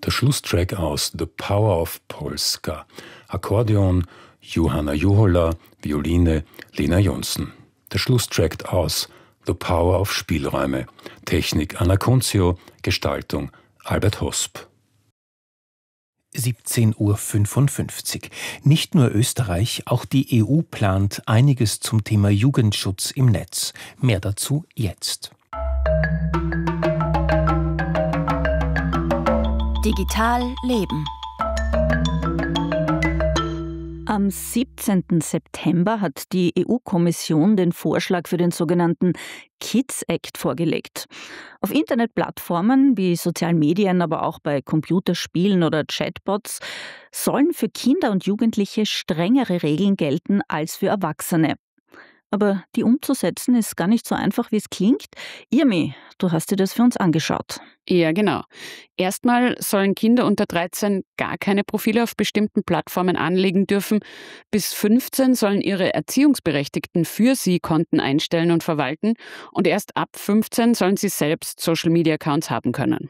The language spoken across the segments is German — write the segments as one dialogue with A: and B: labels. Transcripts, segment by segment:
A: Der Schlusstrack aus The Power of Polska. Akkordeon Johanna Juhola, Violine Lena Jonsson. Der Schlusstrack aus The Power of Spielräume. Technik Anna Kunzio, Gestaltung Albert Hosp.
B: 17:55 Uhr. Nicht nur Österreich, auch die EU plant einiges zum Thema Jugendschutz im Netz. Mehr dazu jetzt.
C: Digital Leben. Am 17. September hat die EU-Kommission den Vorschlag für den sogenannten Kids Act vorgelegt. Auf Internetplattformen wie sozialen Medien, aber auch bei Computerspielen oder Chatbots sollen für Kinder und Jugendliche strengere Regeln gelten als für Erwachsene. Aber die umzusetzen ist gar nicht so einfach, wie es klingt. Irmi, du hast dir das für uns angeschaut.
D: Ja, genau. Erstmal sollen Kinder unter 13 gar keine Profile auf bestimmten Plattformen anlegen dürfen. Bis 15 sollen ihre Erziehungsberechtigten für sie Konten einstellen und verwalten. Und erst ab 15 sollen sie selbst Social-Media-Accounts haben können.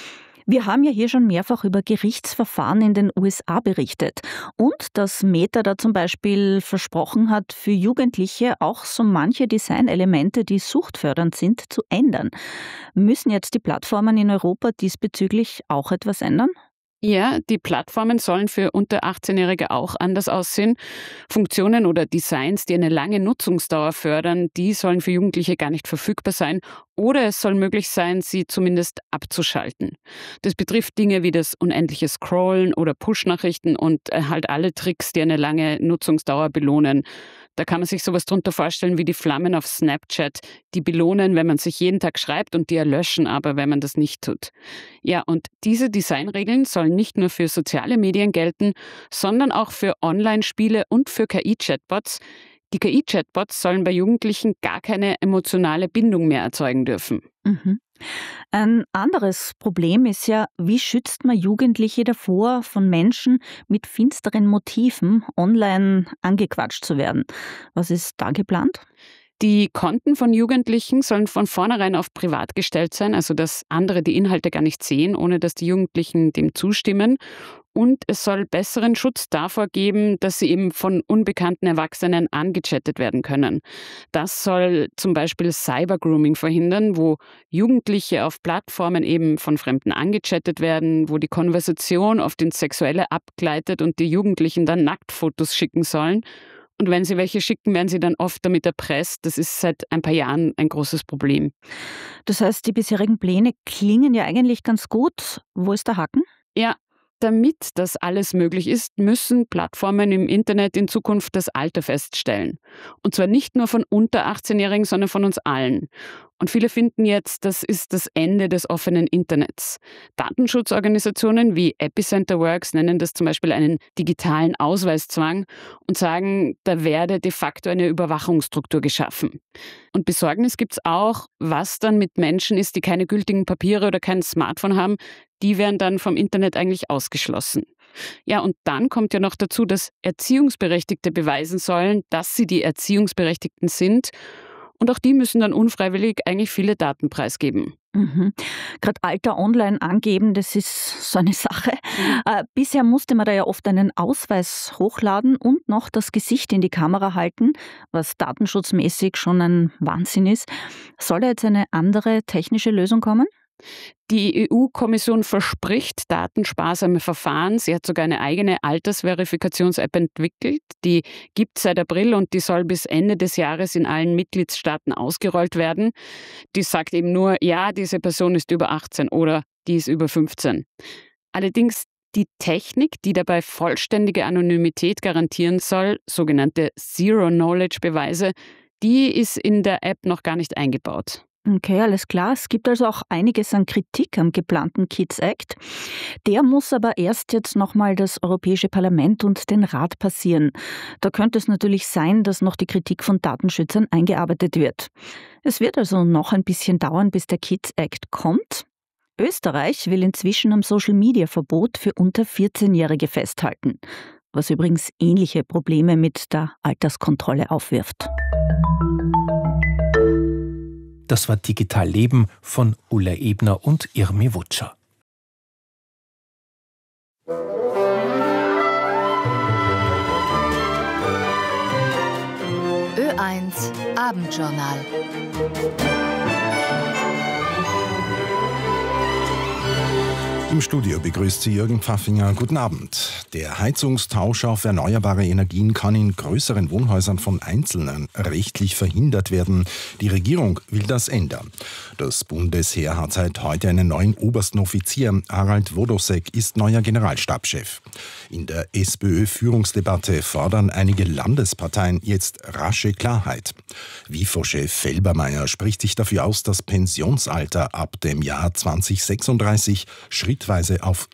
C: Wir haben ja hier schon mehrfach über Gerichtsverfahren in den USA berichtet und dass Meta da zum Beispiel versprochen hat, für Jugendliche auch so manche Designelemente, die suchtfördernd sind, zu ändern. Müssen jetzt die Plattformen in Europa diesbezüglich auch etwas ändern?
D: Ja, die Plattformen sollen für unter 18-Jährige auch anders aussehen. Funktionen oder Designs, die eine lange Nutzungsdauer fördern, die sollen für Jugendliche gar nicht verfügbar sein. Oder es soll möglich sein, sie zumindest abzuschalten. Das betrifft Dinge wie das unendliche Scrollen oder Push-Nachrichten und halt alle Tricks, die eine lange Nutzungsdauer belohnen. Da kann man sich sowas drunter vorstellen wie die Flammen auf Snapchat, die belohnen, wenn man sich jeden Tag schreibt und die erlöschen aber, wenn man das nicht tut. Ja, und diese Designregeln sollen nicht nur für soziale Medien gelten, sondern auch für Online-Spiele und für KI-Chatbots. Die KI-Chatbots sollen bei Jugendlichen gar keine emotionale Bindung mehr erzeugen dürfen.
C: Mhm. Ein anderes Problem ist ja, wie schützt man Jugendliche davor, von Menschen mit finsteren Motiven online angequatscht zu werden? Was ist da geplant?
D: Die Konten von Jugendlichen sollen von vornherein auf privat gestellt sein, also dass andere die Inhalte gar nicht sehen, ohne dass die Jugendlichen dem zustimmen. Und es soll besseren Schutz davor geben, dass sie eben von unbekannten Erwachsenen angechattet werden können. Das soll zum Beispiel Cybergrooming verhindern, wo Jugendliche auf Plattformen eben von Fremden angechattet werden, wo die Konversation oft ins Sexuelle abgleitet und die Jugendlichen dann Nacktfotos schicken sollen. Und wenn sie welche schicken, werden sie dann oft damit erpresst. Das ist seit ein paar Jahren ein großes Problem.
C: Das heißt, die bisherigen Pläne klingen ja eigentlich ganz gut. Wo ist der Haken?
D: Ja, damit das alles möglich ist, müssen Plattformen im Internet in Zukunft das Alter feststellen. Und zwar nicht nur von unter 18-Jährigen, sondern von uns allen. Und viele finden jetzt, das ist das Ende des offenen Internets. Datenschutzorganisationen wie Epicenter Works nennen das zum Beispiel einen digitalen Ausweiszwang und sagen, da werde de facto eine Überwachungsstruktur geschaffen. Und Besorgnis gibt es auch, was dann mit Menschen ist, die keine gültigen Papiere oder kein Smartphone haben. Die werden dann vom Internet eigentlich ausgeschlossen. Ja, und dann kommt ja noch dazu, dass Erziehungsberechtigte beweisen sollen, dass sie die Erziehungsberechtigten sind. Und auch die müssen dann unfreiwillig eigentlich viele Daten preisgeben.
C: Mhm. Gerade Alter online angeben, das ist so eine Sache. Bisher musste man da ja oft einen Ausweis hochladen und noch das Gesicht in die Kamera halten, was datenschutzmäßig schon ein Wahnsinn ist. Soll da jetzt eine andere technische Lösung kommen?
D: Die EU-Kommission verspricht datensparsame Verfahren. Sie hat sogar eine eigene Altersverifikations-App entwickelt. Die gibt es seit April und die soll bis Ende des Jahres in allen Mitgliedstaaten ausgerollt werden. Die sagt eben nur, ja, diese Person ist über 18 oder die ist über 15. Allerdings die Technik, die dabei vollständige Anonymität garantieren soll, sogenannte Zero-Knowledge-Beweise, die ist in der App noch gar nicht eingebaut.
C: Okay, alles klar. Es gibt also auch einiges an Kritik am geplanten Kids Act. Der muss aber erst jetzt nochmal das Europäische Parlament und den Rat passieren. Da könnte es natürlich sein, dass noch die Kritik von Datenschützern eingearbeitet wird. Es wird also noch ein bisschen dauern, bis der Kids Act kommt. Österreich will inzwischen am Social-Media-Verbot für unter 14-Jährige festhalten, was übrigens ähnliche Probleme mit der Alterskontrolle aufwirft.
B: Das war Digital Leben von Ulla Ebner und Irmi Wutscher.
E: SWR1 Abendjournal.
F: Im Studio begrüßt Sie Jürgen Pfaffinger. Guten Abend. Der Heizungstausch auf erneuerbare Energien kann in größeren Wohnhäusern von Einzelnen rechtlich verhindert werden. Die Regierung will das ändern. Das Bundesheer hat seit heute einen neuen obersten Offizier. Harald Wodosek ist neuer Generalstabschef. In der SPÖ-Führungsdebatte fordern einige Landesparteien jetzt rasche Klarheit. WIFO-Chef Felbermayr spricht sich dafür aus, das Pensionsalter ab dem Jahr 2036 schrittweise auf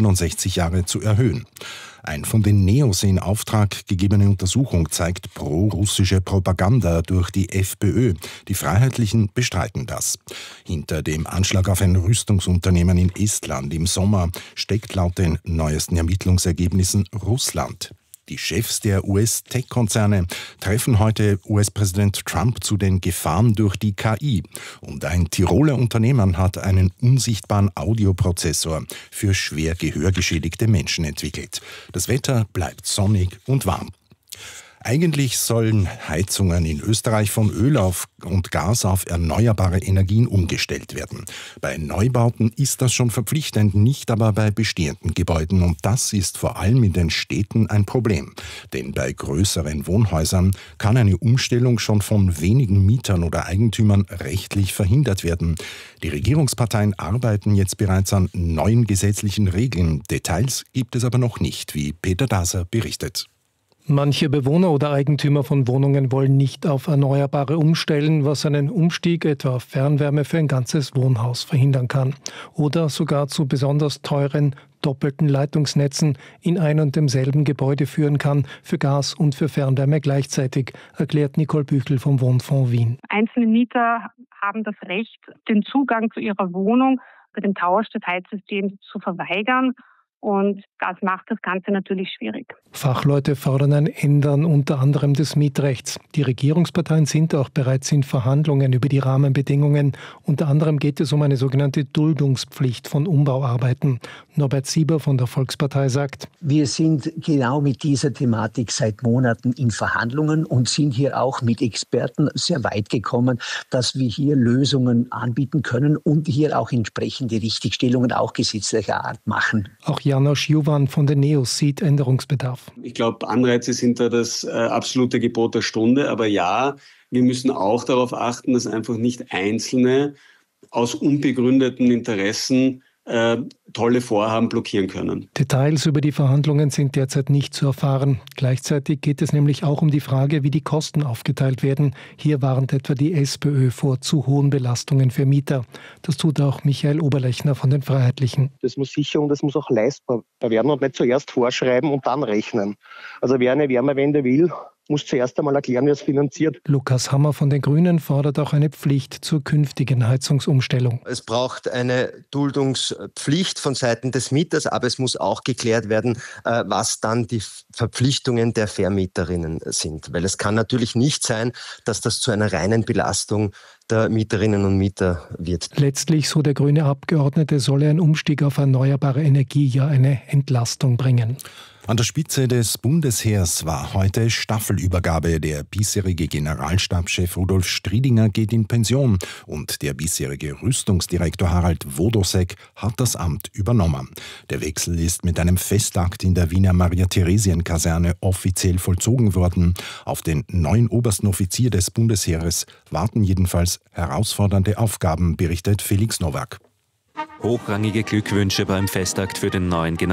F: 67 Jahre zu erhöhen. Eine von den Neos in Auftrag gegebene Untersuchung zeigt pro-russische Propaganda durch die FPÖ. Die Freiheitlichen bestreiten das. Hinter dem Anschlag auf ein Rüstungsunternehmen in Estland im Sommer steckt laut den neuesten Ermittlungsergebnissen Russland. Die Chefs der US-Tech-Konzerne treffen heute US-Präsident Trump zu den Gefahren durch die KI. Und ein Tiroler Unternehmen hat einen unsichtbaren Audioprozessor für schwer gehörgeschädigte Menschen entwickelt. Das Wetter bleibt sonnig und warm. Eigentlich sollen Heizungen in Österreich von Öl und Gas auf erneuerbare Energien umgestellt werden. Bei Neubauten ist das schon verpflichtend, nicht aber bei bestehenden Gebäuden. Und das ist vor allem in den Städten ein Problem. Denn bei größeren Wohnhäusern kann eine Umstellung schon von wenigen Mietern oder Eigentümern rechtlich verhindert werden. Die Regierungsparteien arbeiten jetzt bereits an neuen gesetzlichen Regeln. Details gibt es aber noch nicht, wie Peter Daser berichtet.
G: Manche Bewohner oder Eigentümer von Wohnungen wollen nicht auf Erneuerbare umstellen, was einen Umstieg etwa auf Fernwärme für ein ganzes Wohnhaus verhindern kann. Oder sogar zu besonders teuren, doppelten Leitungsnetzen in ein und demselben Gebäude führen kann, für Gas und für Fernwärme gleichzeitig, erklärt Nicole Büchel vom Wohnfonds Wien.
H: Einzelne Mieter haben das Recht, den Zugang zu ihrer Wohnung bei dem Tausch des Heizsystems zu verweigern. Und das macht das Ganze natürlich schwierig.
G: Fachleute fordern ein Ändern unter anderem des Mietrechts. Die Regierungsparteien sind auch bereits in Verhandlungen über die Rahmenbedingungen. Unter anderem geht es um eine sogenannte Duldungspflicht von Umbauarbeiten. Norbert Sieber von der Volkspartei sagt:
I: Wir sind genau mit dieser Thematik seit Monaten in Verhandlungen und sind hier auch mit Experten sehr weit gekommen, dass wir hier Lösungen anbieten können und hier auch entsprechende Richtigstellungen auch gesetzlicher Art machen.
G: Auch Janosch Juvan von den Neos sieht Änderungsbedarf.
J: Ich glaube, Anreize sind da das absolute Gebot der Stunde. Aber ja, wir müssen auch darauf achten, dass einfach nicht Einzelne aus unbegründeten Interessen tolle Vorhaben blockieren können.
G: Details über die Verhandlungen sind derzeit nicht zu erfahren. Gleichzeitig geht es nämlich auch um die Frage, wie die Kosten aufgeteilt werden. Hier warnt etwa die SPÖ vor zu hohen Belastungen für Mieter. Das tut auch Michael Oberlechner von den Freiheitlichen.
K: Das muss sicher und das muss auch leistbar werden und nicht zuerst vorschreiben und dann rechnen. Also wer eine Wärmewende will, muss zuerst einmal erklären, wie es finanziert.
G: Lukas Hammer von den Grünen fordert auch eine Pflicht zur künftigen Heizungsumstellung.
L: Es braucht eine Duldungspflicht von Seiten des Mieters, aber es muss auch geklärt werden, was dann die Verpflichtungen der Vermieterinnen sind. Weil es kann natürlich nicht sein, dass das zu einer reinen Belastung der Mieterinnen und Mieter wird.
G: Letztlich, so der grüne Abgeordnete, solle ein Umstieg auf erneuerbare Energie ja eine Entlastung bringen.
F: An der Spitze des Bundesheers war heute Staffelübergabe. Der bisherige Generalstabschef Rudolf Striedinger geht in Pension und der bisherige Rüstungsdirektor Harald Wodosek hat das Amt übernommen. Der Wechsel ist mit einem Festakt in der Wiener Maria-Theresien-Kaserne offiziell vollzogen worden. Auf den neuen obersten Offizier des Bundesheeres warten jedenfalls herausfordernde Aufgaben, berichtet Felix Nowak.
M: Hochrangige Glückwünsche beim Festakt für den neuen